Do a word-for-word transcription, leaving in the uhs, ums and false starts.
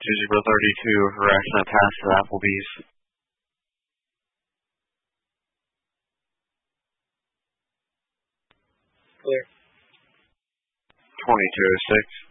two zero thirty-two, harassing that pass to Applebee's. Clear. twenty-two oh six.